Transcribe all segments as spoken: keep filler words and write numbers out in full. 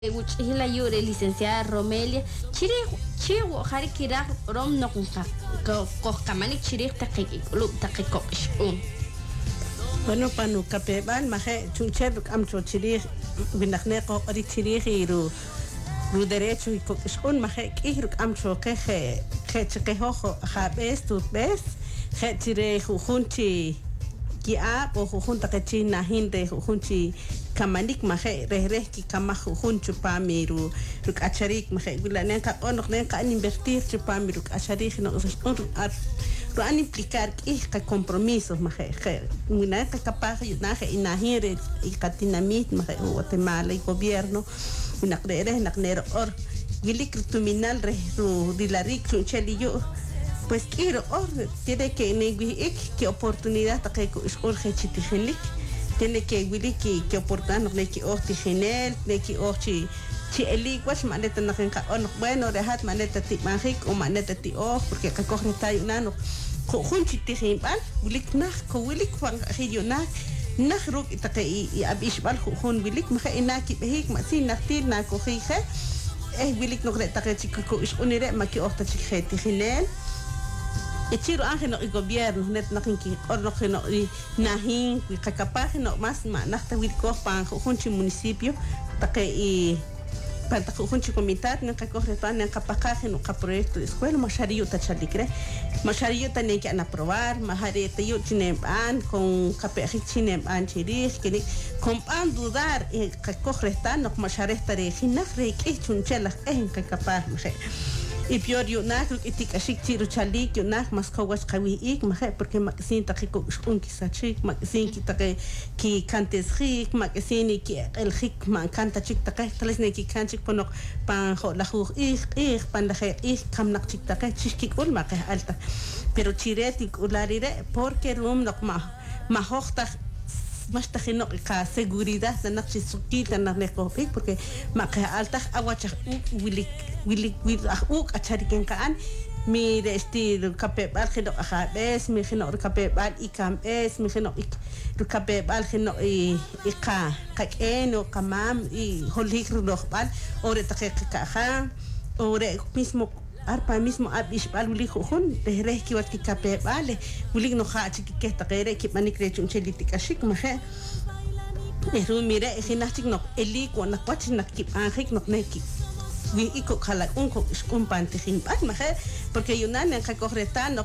Hila yure licenciada Romelia chiri chiwo hari kira rom no kunka ko kamani chiri taki lu taki kopish un bueno panu kapeban mahe chuncher amcho chiri binakne ko ori chiri ru ru derecho y kopish un mahe kiru amcho ke ke ke ke hoho habes tu bes ke chiri junchi ki a o junta ke china hinde junchi kamanik mahe reh ki kama junchu pamiru ruk acharik mahe gula nenka onok nenka an invertir chu pamiru acharik no ar ro an implicar ki ka compromiso mahe ke una ka capaz na ke inahire y katinamit mahe Guatemala y gobierno una creere na nero or gilik tuminal re ru dilarik chuncheli yo pues quiero or tiene que negui ik que oportunidad ta que urge chitigenik tiene que wili que que oportunidad no que orti genel ne que orti chi eli was maneta na ka on bueno rehat maneta ti magik o maneta ti o porque ka coge ta una no khun chitigen ban wili na ko wili kwang regional na ruk ta que i abish bal khun wili ma ina ki hik ma sin na tir na ko khige eh wili no ta que chico is unire ma ki orta chiti genel Echiro ángel y gobierno net nakinki orno no y nahin y capaz no más manasta wilco pan junchi municipio ta que y panta junchi comitat no que corre pan en capaz no ka proyecto de escuela mashario ta chalikre mashario ta ne que aprobar mahare te yo chinem an con capeji chinem an chiri que con pan dudar y que corre tan no mashare tare hinafre que chunchela en que capaz mujer y peor yo na creo que tika shik tiro chalik yo na mas kawas kawi ik mahe porque maksin ta ko un kisachik maksin ki ta ki kantes khik maksin ki el khik man kanta chik ta tales ne ki kanchik ponok pan ho la khu ik ik pan la ik kam nak chik ta chik ul ma alta pero chiretik ularire porque rum nok ma ma hochta mas tajeno ka seguridad na nakchi sukita na nekopik porque ma ka alta awacha wili wili wili u achariken kaan mi de estilo kapebal khino khabes mi khino kapebal ikam es mi khino ik kapebal khino i ka kakeno kamam i holik rodbal ore takek ka kha ore mismo arpa mismo abish bal wili khun de reh ki wat ki kape bale wili no kha chi ki ta gere ki manik re chun cheli tikashik ma he eru mire khinachik no eli ko na kwach na ki an khik no ne ki wi iko khala un ko un pante khin bat ma he porque yunan en ka koreta no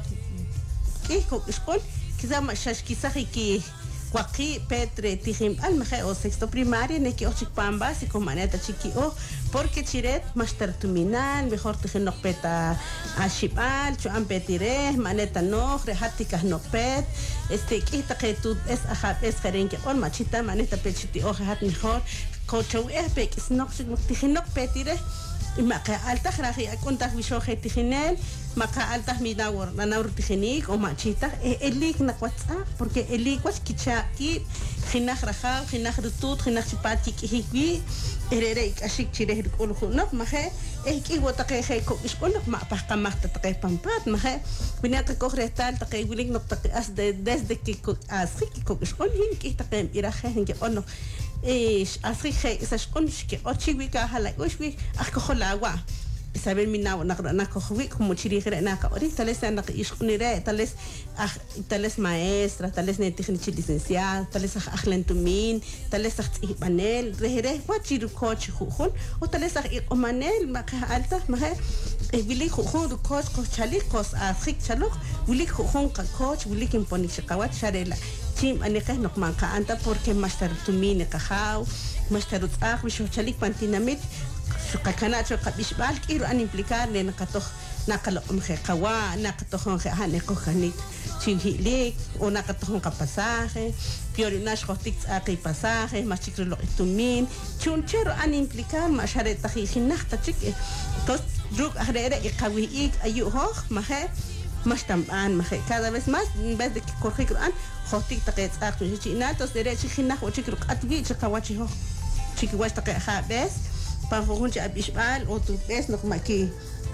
ki ko iskol ki za ma shash ki sahi ki Waki Petre Tijim Almaje o sexto primaria ne que ochik pan básico maneta chiqui o porque chiret master tuminal mejor tijin no peta ashibal chuan petire maneta no rehatika no pet este kita que tú es ajat es geren que on machita maneta pechiti o hat mejor cocho es pe que no tijin no petire y ma que alta graji contas visho tijinel maka altas mi dawor na nawr tijinik o machita el lig na WhatsApp porque el lig was kicha ki khinakh raha khinakh rutut khinakh chipati ki hikwi erere ashik chire kul khunok mahe eh ki wota ke khay ko iskonok ma pa kamak ta kay pampat mahe binata ko khretal ta kay wiling nok ta as de desde ki ko as ki ko iskon hin ki ta kay ira khay hin ono ish asri khay isaskon ki ochi wi ka hala ushwi akko kholawa saber mi na na na ko wi como chiri gre na ka ori tales na ka iskunire tales ah tales maestra tales ne technici licenciada tales akhlen tumin tales panel rehere wa chiru coach khun o tales o manel ma ka alta ma e wili khun du coach ko chali kos a khik chalo wili khun ka coach wili kim poni shakawat sharela tim ane ka nok man ka anta porque master tumin ka khaw master utsakh bi chali pantinamit kakana cho kabishbal kiro an implicar ne nakato nakalo umhe kawa nakato khe hane ko khanik chihili o nakato ka pasaje piori nash khotik aqi pasaje machikro lo tumin chunchero an implicar mashare tahi khinakta chik tos drug ahrere ikawi ik ayu ho mahe mashtam an mahe cada vez más en vez de que corregir an khotik taqet aqi chinatos derecho khinak o chikro atwi chikawachi ho chikiwash taqe khabes pan junchi abishbal o tu ves no maki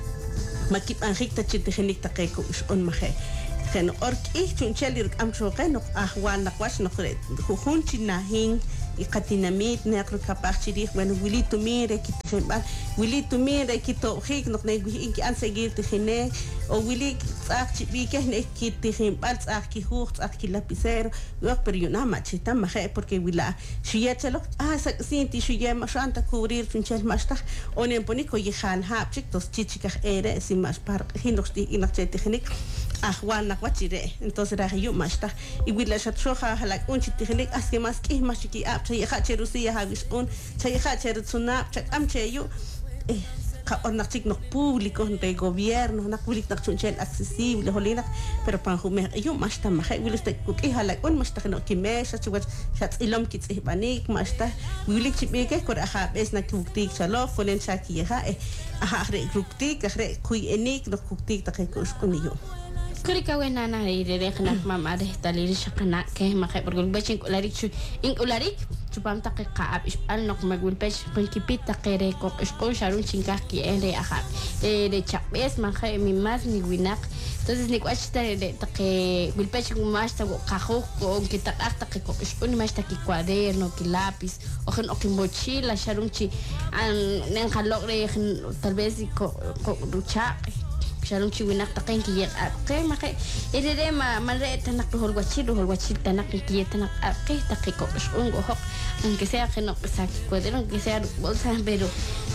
maki pan hikta chitigenik ta kay ko on mahe ken ork ich chuncheli am choke no ahwan na kwash no junchi nahin y katinamit ne akru kapach chiri bueno wili to mire kit ba wili to mire kito hik nok ne wi ki an seguir te gene o wili tsak chibi ke ne kit te gin bal tsak ki hoog tsak ki lapicero yo pero yo na machita maje porque wila shiya chelo ah sinti shiya mashanta cubrir finchel mashta onen poni ko yihan hap chik tos chichika ere si mas par hindosti inachete genik ahwan nakwachire entonces ra yo mashta y wila shatroha halak un chitigenik aske mas ki mashiki ap chay khacheru si havis un chay khacheru sunap chak am cheyu eh ka onak chik nok público de gobierno nak wilik nak chunchen accesible holina pero pan hume yo mashta mahe wilik te kuki halak un mashta no kimesha chuwat chat ilom kits ihbanik mashta wilik chibeke kor aha bes nak kuktik chalo kolen chaki ha eh aha re kuktik re kui enik no kuktik ta ke kuskuniyo Kurika wena na ire re knak mama de talir shakana ke mahe porque bachin ularik chu in ularik chupam ta ke kaap al nok magul pech kun kipit ta kere ko isko sharun chinka ki ere aha e de chapes mahe mi mas ni winak entonces ni kwachta de ta ke gul pech kun mas ta kajo ko kita ta ke ko isko ni mas ta ki cuaderno ki lápiz o gen o ki mochila sharun chi an nen khalok re tal vez ko ko ducha Shalom chiwinak takin kiyek okay make irere ma mare tanak hol wachid hol wachid tanak kiyek tanak okay takiko ungo hok aunque sea que no saki cuadro que sea bolsa pero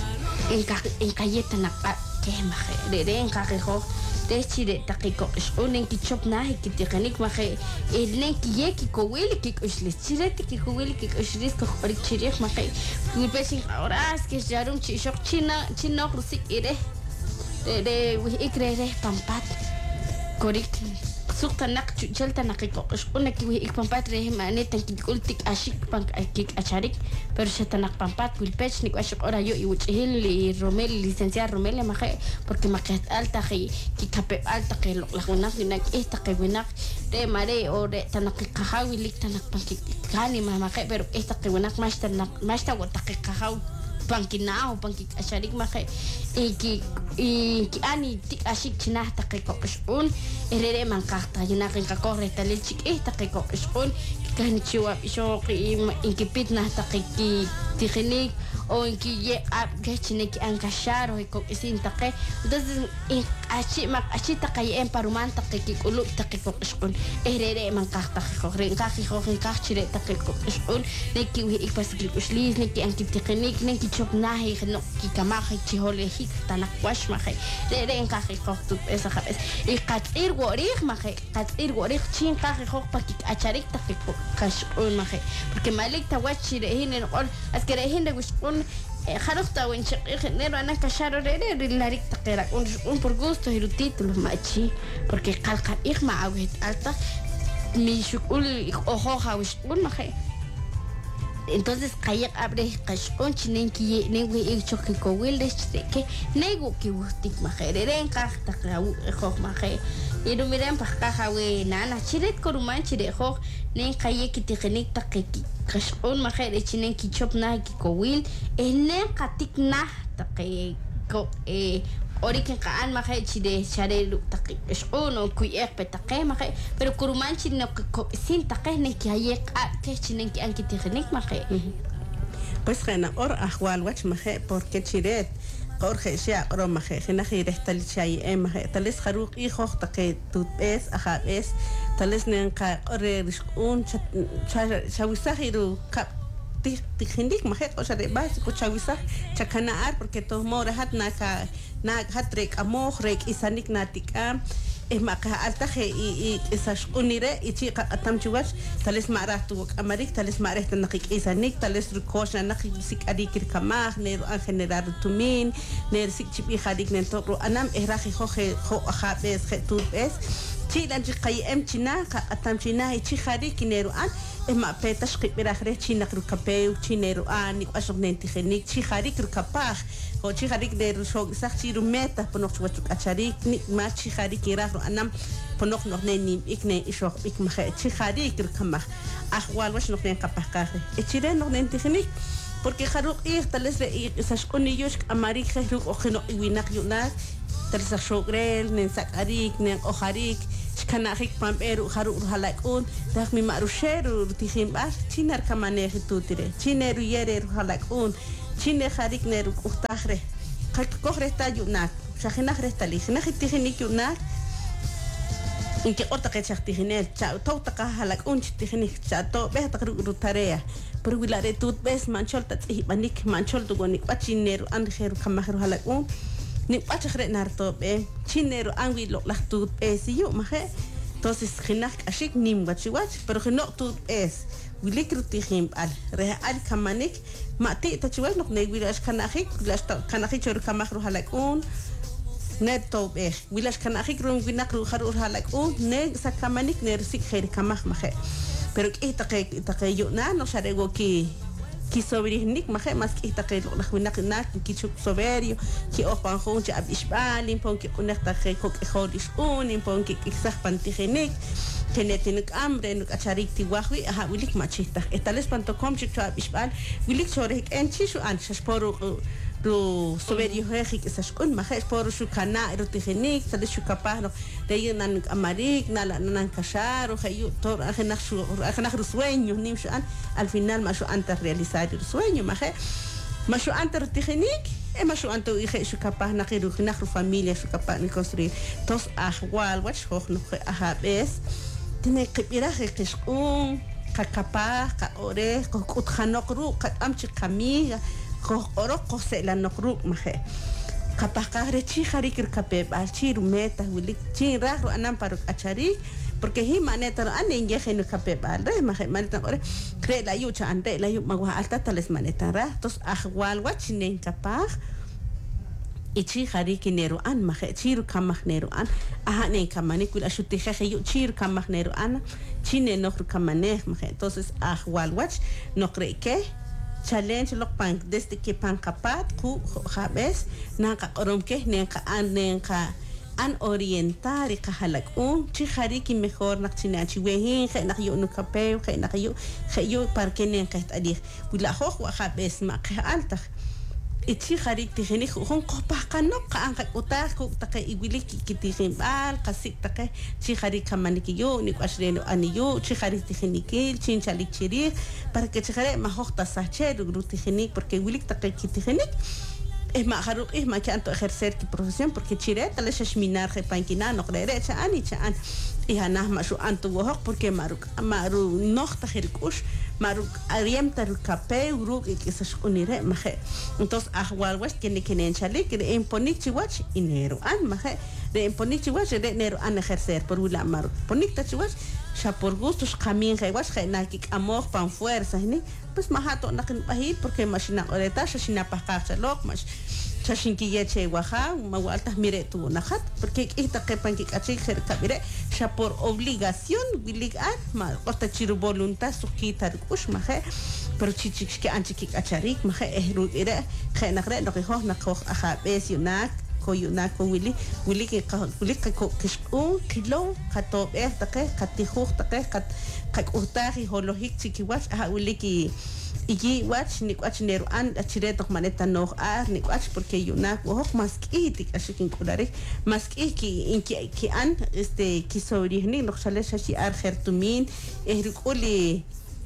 en ka en kayet tanak que make irere en ka ho de chide takiko unen ki chop na ki tikanik make elen kiyek ko wel ki uslis chire ki ko wel ki uslis ko ori chire make ni pesin ahora es que jarum chi shok china chino rusik ire de de ikrere pampat korik sukta nak chelta nakiko una ki ik pampat re mane tan ki ultik ashik pank akik acharik pero shata nak pampat wil pech ni ashik ora yo i uchil li romel licenciar romel maje porque makat alta ki ki kape alta ke la una nak esta ke winak de mare o de tanak kahawi lik tanak panki kani mama ke pero esta ke winak master nak master wa tak kahaw pankina o panki acharik maje iki ki ani tik ashik china takiko ishun erere man kahta yuna kin ka korre talil chik eh takiko ishun kan chiwa isho ki inkipit na takiki tikhinik o inki ye ab gechine ki ankashar o ko isin take entonces achi mak achi takay en paruman takiki ulu takiko ishun erere man kahta ko rin ka ki ko kin ka chire takiko ishun neki wi ipasik uslis neki ankip tikhinik neki chop nahi no ki kamah chi hole hik tanak wash mahe de de en kaje koktu esa jabes y katir gorich mahe katir gorich chin kaje kok pakik acharik takik kash un mahe porque malik tawachi de hin en ol askere hin de gushun kharofta wen nero ana kasharo de de larik takira un un por gusto y título machi porque kalka igma awet alta mi shukul ojo hawish un mahe entonces kayak abre kashon chinen ki newe ik choki ko wilde que nego ki wutik mahereren ka takraw khokh mahe idu miren pa ka hawe nana chiret koruman chire khokh nen kayak ki teknik takiki kashon mahere chinen ki chop na ki ko wil enen katik na takay ko e Oriken kaan mahe chide chare takik eshono kui ek petake mahe pero kuruman chine ko sin take ne ki ayek ke chine ki anki teknik mahe pues khana or ahwal wach mahe porque chiret qorge sha qro mahe khina khire tal chay em mahe talis kharuq i khokh take tut es aha es talis nen ka ore un chawisahiru ka tikhindik mahe o sea de básico chawisa chakanaar porque to mora hat na ka na hatrek amoj rek isanik natika es maka alta ge i esas unire i chi atam chuwas tales mara tu amarik tales mara tan nakik isanik tales rukos na nakik sik adikir kamah ne an generar tumin ne sik chipi khadik nen to anam ehrahi kho kho khabes khetut es chi dan chi qayem china atam china i chi khadik neru an ema petash qibira khre china kru kapeu chineru an ni asog nen tikhenik chi khadik ru kapah ko chi khadik de shog sakh chi ru meta ponok chwatu acharik ni ma chi khadik ira ru anam ponok nok nen nim ikne ishok ik ma chi khadik ru kamah ahwal wash nok nen kapah ka e chire nok nen tikhenik porque kharuk ir tales re esas conillos amarik kharuk o khino winak yuna tales shogrel nen sakarik nen oharik kanakik pamperu haru halakun dak mi marusheru tihim bar chinar kamane hitutire chineru yereru halakun chine harik neru utahre kak kohre ta yunak shahinahre tali hinahi tihinik yunak inke orta ke chaktihinel cha to ta halakun tihinik cha to be ta ru tarea pero wilare tut bes manchol ta hibanik manchol tu gonik pachineru andheru kamahru halakun ni pachre narto be chinero angwi lo la tut es yo maje entonces khinak ashik nim wachiwach pero khino tut es wilik rutihim al re al kamanik mati tachiwach nok ne wilash kanakik wilash kanakik chor kamahru halakun neto be wilash kanakik rum winak ru kharu halakun ne sakamanik ne sik khair kamah maje pero ita ke ita ke yo na no sarego ki ki sobrihnik mahe mas ki taqil la khwinak nak ki chuk soberio ki opan khon ci ab isbal impon ki unak taqe kok khodish un impon ki kisah pantigenik kenetinik amre nuk acharik ti wahwi ha wilik machita etales pantokom ci ab isbal wilik chorek en ci shu an shporu ru soberio hekik esas un mahe sporu shu kana erotigenik tale shu kapano de nan amarik nala nan kashar o hayu tor ajenak shu ajenak sueño nim shu an al final ma shu anta realizar el sueño maje ma shu anta rotigenik e ma shu anta ije shu kapah na khiru khina familia shu kapah ni construir tos ahwal wach hoch no ahabes tiene que ir a qishqun kakapa ka ore ko kutxanok ru ka amchi kamiga ko oro ko se la nokru maje kapah ka rechi harikir kapeb al chiru meta wilik chin rahu anam paruk achari porque hi maneta ane ngeje no kapeb al re maje maneta ore cre la yucha ande la yu magwa alta tales maneta ra tos ahwal wachinen kapah ichi hariki neru an maje chiru kamah neru an aha ne kamane kul ashuti jeje yu chiru kamah neru an chine nokru kamane maje entonces ahwal wach no cree que challenge lok pang desde que pan kapat ku habes na ka orom ke ne ka an ne ka an orientar ka halak un chi hariki mejor nak china chi wehin khe nak yo no kape khe nak yo khe yo parque ne ka tadi wila ho wa habes ma ka alta ichi harik ti khini khon ko pa kanok ka an ka utar ku ta ka iwili ki ti bal kasik ta ka chi harik kamani ki yo ni kwasreno ani yo chi harik ti khini ki chin chalik chiri para que chare ma hokta sa che ru ti khini porque wilik ta ka ki ti khini es ma haruk es ma que anto ejercer ki profesión porque chire tal es minar ke pankina no crere cha ani cha an y hanah ma shu anto wo porque maruk maru noch ta khirkush maruk ariem tar kape uruk que se unire maje entonces ahwal was que ne kenen chale que imponik chiwach inero an maje de imponik chiwach de nero an ejercer por ula maruk ponik ta chiwach ya por gustos camin que was que na ki amor pan fuerza ni pues mahato na kin bahit porque machina oreta shina pakach lok mas chashin ki yeche waha mawalta mire tu nahat porque esta que pan ki kachi kher kabire ya por obligación biligat ma osta chiru voluntad sukita kush mahe pero chichik ki anchi ki kacharik mahe ehru ire khena khre no ho na kho aha bes yunak ko yunak ko wili wili ki wili ko kishun kilo khato esta ke khatihu ta ke khat khak utari holohik chikiwas aha wili ki iki watch ni watch neru an achire tok maneta no ar ni watch porque yunak wo mas ki ashikin kulare mas ki inki ki an este ki sobrihni no chale shashi ar khertumin ehrikuli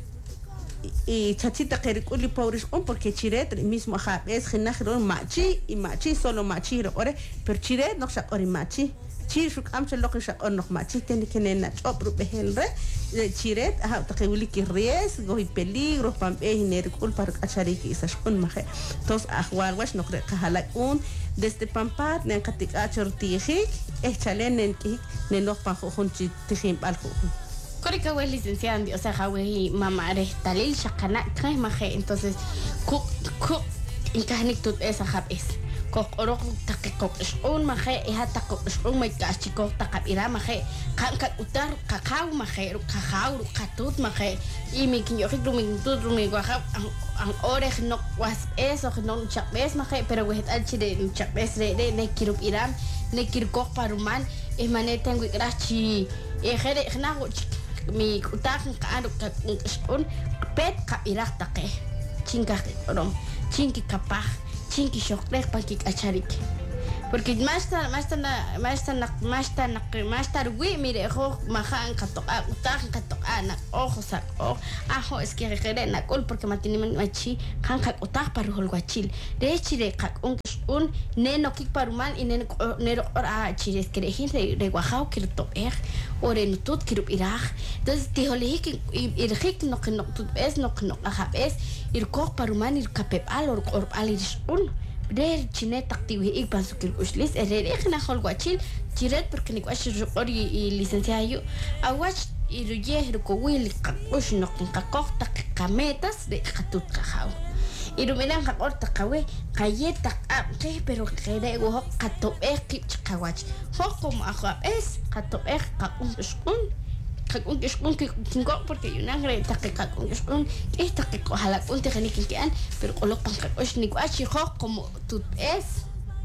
y chachita kherikuli pobres on porque chire mismo ha es khinahro machi y machi solo machi ore pero chire no sa ore machi chiruk amche lokisha on no machi tiene que nena chopru behelre chiret ha taqewili ki ries go peligro pam e ner kul par achari ki isas un maje tos ahwal wash no kre kahala un desde pampat nen katik achor tijik e chalen nen ki nen no pa khon chi tijim bal khu Korika we licenciada o sea hawe mama re talil shakana kai maje entonces ku ku inkahnik tut esa habes kok orok takikok un mahe iha takok un mai kachiko takapira mahe kan kan utar kakao mahe kakao katut mahe i mi kinyo hikru mi tut mi gua ang oreh nok was eso non chapes mahe pero we al chide chapes re de ne kirup iram ne kirkok paruman e maneten wi grachi e khere khna mi utak kan un pet ka irak take chinga rom chinki kapah chinki shokrek pakik acharik porque más ta más ta más ta más ta más ta wi mire jo majan kato a utaj kato ana ojo sa o ajo es que requere na col porque matini machi kan ka utaj para hol guachil de chire ka un un neno kik paruman y neno nero a chire es que rehin de guajao kirto er ore no tot kirup iraj entonces te holi que ir hik no que no tut es no que no a es ir ko paruman ir kapep al or or alish un der chine taktiwi ik paso que uslis er na hol guachil chiret porque ni guachi ori y licenciado awach iruye ko wil ka us no ka kokta kametas de katut kahau iruminan ka orta kawe kayeta ke pero kere go kato ek kawach hokom akha es kato ek ka un un un que tingo porque yo no creo que ka un esta que ojalá un técnico que an pero colocan ka os ni guachi ho como tú es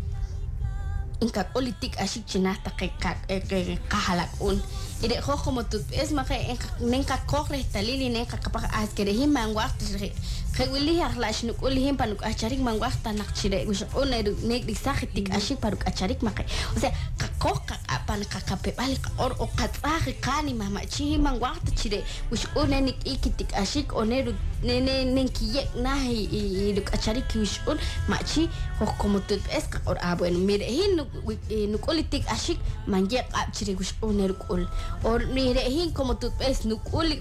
en ka politik así china ta que ka ka halak un y de ho como tú es más en nenka corre esta lili nenka capaz as que de mangwa que willi harlash no kulli him panuk acharik mangwa ta nakchire us un ne di sahitik así para acharik make o sea ka koka apan ka kape balik or o katsahi kani mama chi mangwa ta chire us un ne ikitik asik oneru ne ne nenki nahi i acharik us un machi ho como tú es ka or abo en mire hin no politik asik manje ap chire us oneru kul or mire hin como tú es no kul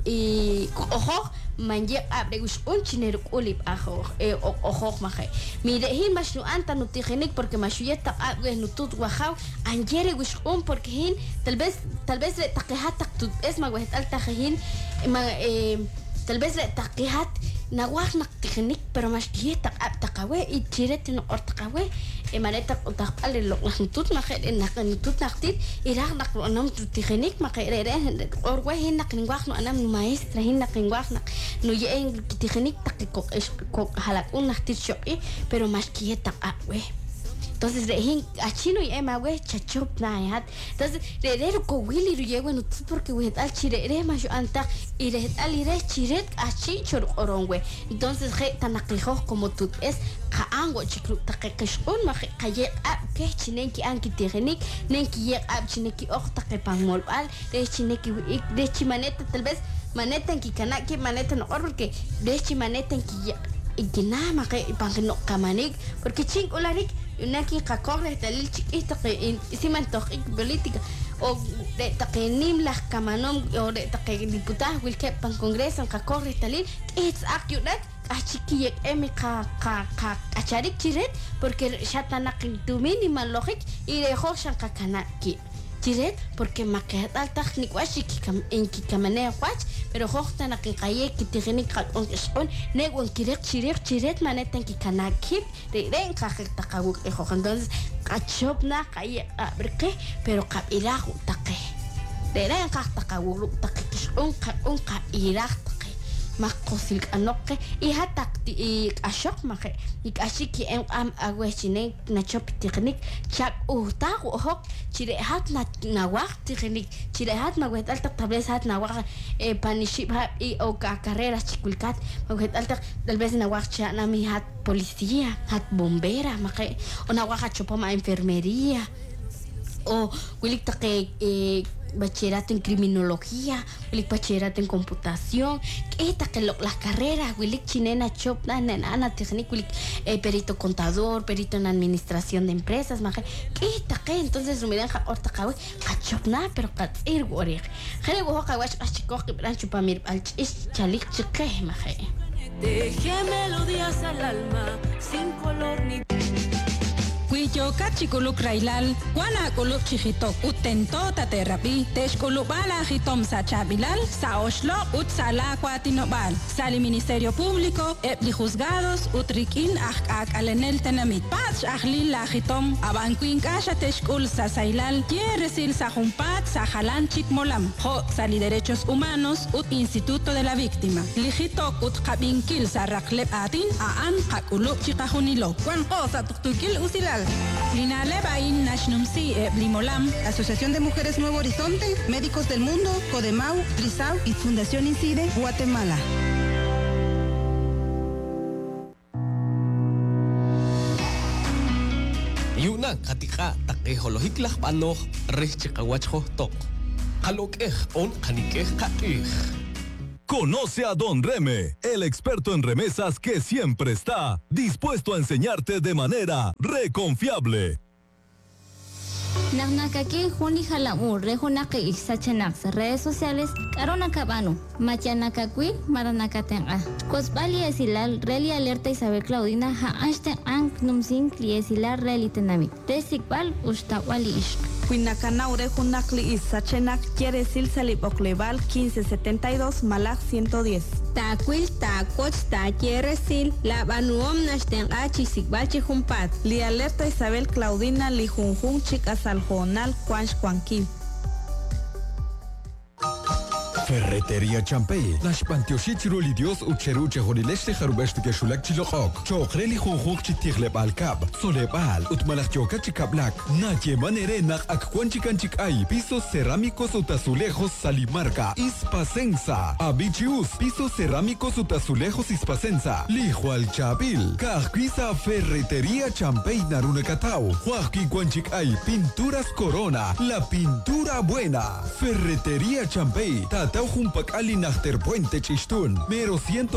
i ojo manje ap de us un chinero kulip ajo eh ojo maje mire hin mas no anta no tigenik porque mashuyeta ap no tut wajau anjere us un porque hin tal vez tal vez le taqihatak tu es ma wahit alta hin ma eh tal vez le taqihat nawah nak tigenik pero mas dieta ap taqawe i chiret no ortaqawe e maneta utaqal lo tut maje nak tut naktit iraq nak anam tu tigenik ma qere or wa hin nak ngwah no anam maestra hin nak ngwah nak no ye tigenik taqiko es ko halak un naktit shoi pero mas dieta ap we entonces de hin achino y ema we chachop na hat entonces de de ko wili ru yego no porque we tal chire re ma yo anta y de tal ire chiret achi chor orongwe entonces ge tanaqijo como tú es ka ango chikru taqiqish un ma qaye ab ke chinenki anki technik nenki ye ab chineki ok taqipangmol al de chineki de chimaneta tal vez maneta ki kanaki maneta no porque de chimaneta ki igina ma ke pangno kamanik porque ching ularik unaki ka corre talil chiquita que si man toqik política o de taqenim las kamanom o de taqe diputados wil ke pan congreso ka corre talil it's akyudat a chiqui emi ka ka ka acharik chiret porque shatana tu minimal logic y de hoshan ka kanaki chiret porque maquet al técnico así que en que kamane watch pero hoxta na que calle que tiene que on on nego en kirek chiret chiret maneten que kanaki de den ka ta kabu e hoxan entonces kachopna calle abrque pero ka irahu taqe de den ka ta kabu taqe on ka on ka irah makosil anoke y hatak i ashok mahe ik ashiki em am agwechine na chop technik chak uta ho chire hat na na waqt technik chire hat magwet alta tables hat na waqt e panishi ha i o ka carrera chikulkat magwet alta tal vez na waqt cha na mi hat policía hat bombera mahe ona waqt chopa ma enfermería o wilik taqe e bachillerato en criminología, wilik bachillerato en computación, esta que lo, las carreras, wilik chinena chop na nana técnico, wilik eh, perito contador, perito en administración de empresas, maje, esta que entonces sumiran ja orta kawe, kachop na pero katsir gorir. Jere go kawash ashiko que plan chupa mir al is chalik chike maje. Deje melodías al alma sin color ni Cuyo cachiculuk railal, guana culuk chijitok, utento taterapi, techculubala jitom sa chabilal, sa oslo, ut sala cuatinobal, sali Ministerio Público, epli juzgados, utrikin ak ak alenel tenamit, pach ahlil la jitom, abanquin kasha techcul sa sailal, yeresil sa jumpat, sa jalan chikmolam, jo sali Derechos Humanos, ut Instituto de la Víctima, lijitok ut kabinkil sa raklep atin, aan kakuluk chikahunilo, guan o sa tuktukil usilal. Linale Bain Nashnumsi Blimolam, Asociación de Mujeres Nuevo Horizonte, Médicos del Mundo, Codemau, Trisau y Fundación Incide, Guatemala. Yuna katika takeholohiklah panoh rechikawachho tok. Kalok eh on kanikeh kaih. Conoce a Don Reme, el experto en remesas que siempre está dispuesto a enseñarte de manera reconfiable. Naknakaki huni halamu rehunaki iksachanak sa redes sociales karona kabano machanakakui maranakatenga kosbali esilal reli alerta Isabel Claudina ha ashten ang numsin kliesilal reli tenami desikbal ustawali ishq Cuinacana urejunakli isachenak quiere decir salipocleval quince setenta y dos malak ciento diez. Taquil tacoch ta quiere decir la banuom nashten achi sikbal chihumpat. Li alerta Isabel Claudina li junjun chicasaljonal cuanch cuanquil. Ferretería Champey. Las pantioshitiro lidios ucheruche honileste harubeste que shulak chilokok. Chokreli junjuk chitigleb al cab. Solebal utmalak choka chikablak. Nadie manere nak akwanchikan chikay. Pisos cerámicos utazulejos Salimarca. Ispasensa. Abichius. Pisos cerámicos utazulejos Ispasensa. Lijo al chabil. Kahquisa Ferretería Champey naruna catao. Joaquín Quanchikay. Pinturas Corona. La pintura buena. Ferretería Champey. Tatao Humpak Ali Nachter Puente Chishtun. Mero ciento